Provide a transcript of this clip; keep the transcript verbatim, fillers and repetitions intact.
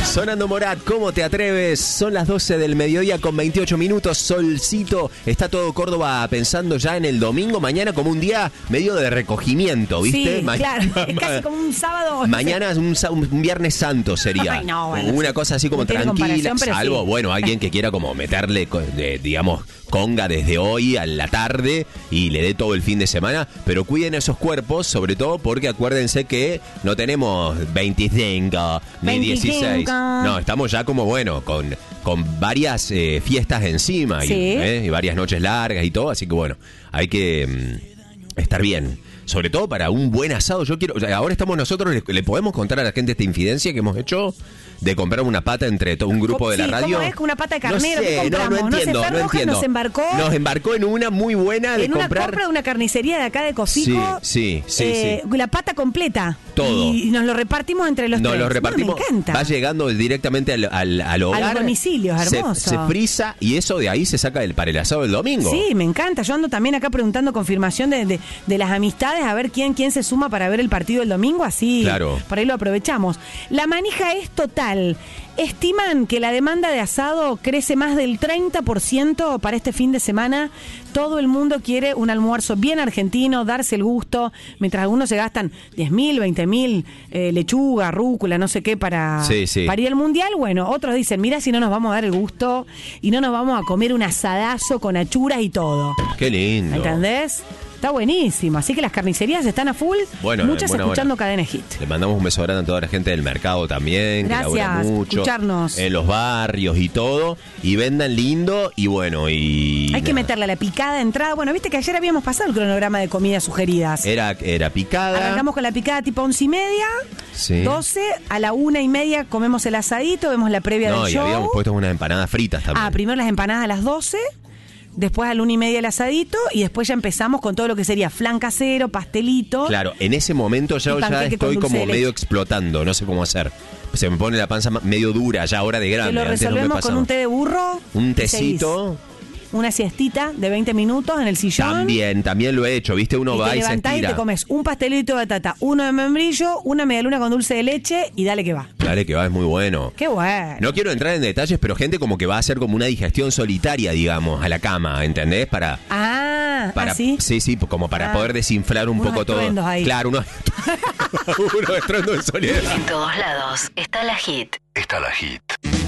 Sonando Morat, ¿cómo te atreves? Son las doce del mediodía con veintiocho minutos, solcito. Está todo Córdoba pensando ya en el domingo, mañana como un día medio de recogimiento, ¿viste? Sí, Ma- claro, es casi como un sábado. Mañana es un, sa- un viernes santo sería. Ay, no, bueno, una sí. cosa así como No tiene tranquila, comparación, pero salvo, sí. bueno, alguien que quiera como meterle, co- de- digamos, conga desde hoy a la tarde y le dé todo el fin de semana, pero cuiden esos cuerpos, sobre todo porque acuérdense que no tenemos veinticinco ni veinticinco. dieciséis. No, estamos ya como, bueno, con, con varias eh, fiestas encima y, Sí. eh, y varias noches largas y todo, así que bueno, hay que mm, estar bien. Sobre todo para un buen asado. Yo quiero, o sea, ahora estamos nosotros, le, le podemos contar a la gente esta infidencia que hemos hecho de comprar una pata entre todo un grupo de la Sí, radio. ¿cómo es? ¿Una pata de carnero? No sé, ¿Qué no, compramos? no No sé, entiendo, Fer no Rojas entiendo. nos embarcó. Nos embarcó en una muy buena de En una comprar. compra de una carnicería de acá de Cofico. Sí, sí, sí, eh, sí. La pata completa. Todo. Y nos lo repartimos entre los Nos tres. lo repartimos. No, me encanta. Va llegando directamente al, al, al hogar. A los domicilios, Se- hermoso. Se, frisa y eso de ahí se saca el, para el asado del domingo. Sí, me encanta. Yo ando también acá preguntando confirmación de, de, de las amistades, a ver quién, quién se suma para ver el partido el domingo, así Claro. por ahí lo aprovechamos. La manija es total. Estiman que la demanda de asado crece más del treinta por ciento para este fin de semana. Todo el mundo quiere un almuerzo bien argentino, darse el gusto, mientras algunos se gastan diez mil, veinte mil, eh, lechuga, rúcula, no sé qué, para, Sí, sí. para ir al mundial. Bueno, otros dicen, mira si no nos vamos a dar el gusto y no nos vamos a comer un asadazo con achuras y todo. Qué lindo. ¿Entendés? Está buenísimo. Así que las carnicerías están a full. Bueno, muchas buena escuchando hora. Cadena Hit. Le mandamos un beso grande a toda la gente del mercado también. Gracias, que labura mucho. escucharnos. En los barrios y todo. Y vendan lindo y bueno, y... Hay que nada. meterle a la picada de entrada. Bueno, viste que ayer habíamos pasado el cronograma de comidas sugeridas. Era, era picada. Arrancamos con la picada tipo once y media, Sí. doce, a la una y media comemos el asadito, vemos la previa No, del y show. habíamos puesto unas empanadas fritas también. Ah, primero las empanadas a las doce, después a la una y media el asadito, y después ya empezamos con todo lo que sería flan casero, pastelito. Claro, en ese momento Y ya, ya panqueque con estoy dulce como de leche. medio explotando, no sé cómo hacer. Se me pone la panza ma- medio dura ya ahora de grande. Que lo antes no me resolvemos pasaba. con un té de burro. Un y tecito. seguís. Una siestita de veinte minutos en el sillón. También, también lo he hecho, ¿viste? Uno Y va te y se levantás y estira. te comes un pastelito de batata, uno de membrillo, una medialuna con dulce de leche y dale que va. Dale que va, es muy bueno. Qué bueno. No quiero entrar en detalles, pero gente como que va a hacer como una digestión solitaria, digamos, a la cama, ¿entendés? Para... Ah, Para, ¿ah, sí? sí, sí, como para Ah. poder desinflar un Unos poco todo. estruendos ahí. Claro, unos unos estruendos de soledad. En todos lados está la Hit. Está la Hit.